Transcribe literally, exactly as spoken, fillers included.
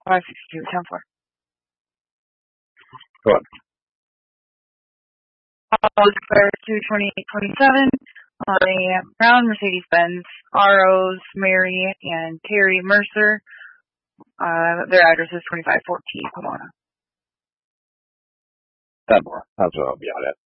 five sixty-two, ten four. Go ahead. I'll declare two twenty-eight twenty-seven on a brown Mercedes-Benz R Os Mary and Terry Mercer. Uh, their address is twenty-five fourteen Pomona. ten more. That's what I'll be on it.